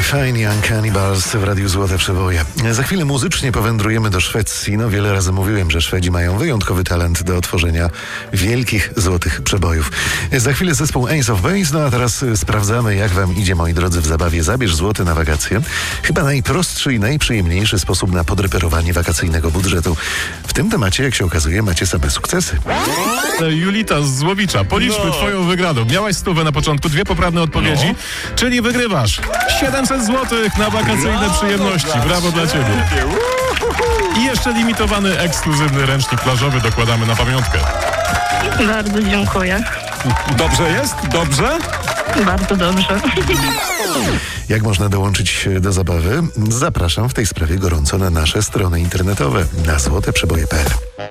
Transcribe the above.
Fine Young Cannibals w Radiu Złote Przeboje. Za chwilę muzycznie powędrujemy do Szwecji. No wiele razy mówiłem, że Szwedzi mają wyjątkowy talent do tworzenia wielkich złotych przebojów. Za chwilę zespół Ace of Base, no a teraz sprawdzamy, jak wam idzie, moi drodzy, w zabawie Zabierz złoty na wakacje. Chyba najprostszy i najprzyjemniejszy sposób na podreperowanie wakacyjnego budżetu. W tym temacie, jak się okazuje, macie same sukcesy. Julita z Złowicza, policzmy twoją wygraną. Miałaś 100 na początku, 2 poprawne odpowiedzi, czyli wygrywasz 700 zł na wakacyjne przyjemności. Brawo dla ciebie. I jeszcze limitowany, ekskluzywny ręcznik plażowy dokładamy na pamiątkę. Bardzo dziękuję. Dobrze jest? Dobrze? Bardzo dobrze. Jak można dołączyć do zabawy? Zapraszam w tej sprawie gorąco na nasze strony internetowe na złoteprzeboje.pl.